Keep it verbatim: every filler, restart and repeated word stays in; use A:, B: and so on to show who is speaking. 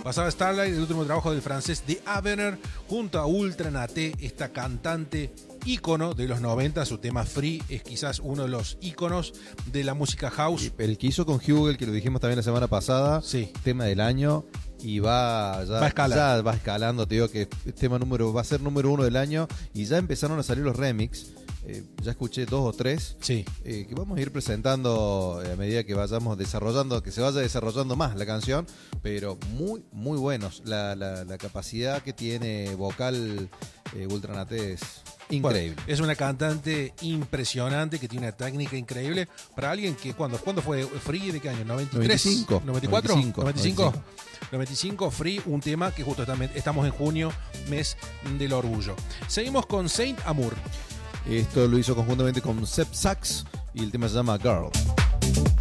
A: Pasaba Starlight, el último trabajo del francés de Avener, junto a Ultra Naté, esta cantante ícono de los noventa. Su tema Free es quizás uno de los íconos de la música house.
B: El que hizo con Hugel, que lo dijimos también la semana pasada,
A: sí.
B: tema del año, y va ya,
A: va, a escalar.
B: ya va escalando. Te digo que tema número va a ser número uno del año, y ya empezaron a salir los remix. Eh, ya escuché dos o tres
A: sí.
B: eh, que vamos a ir presentando a medida que vayamos desarrollando, que se vaya desarrollando más la canción, pero muy, muy buenos. La, la, la capacidad que tiene vocal eh, Ultra Naté es increíble.
A: Bueno, es una cantante impresionante que tiene una técnica increíble para alguien que cuando, ¿cuándo fue Free? ¿De qué año? ¿noventa y tres?
B: noventa y cinco.
A: ¿noventa y cuatro?
B: noventa y cinco.
A: ¿noventa y cinco? noventa y cinco, Free, un tema que justo estamos en junio, mes del orgullo. Seguimos con Saint Amour.
B: Esto lo hizo conjuntamente con Seb Sax y el tema se llama Girl.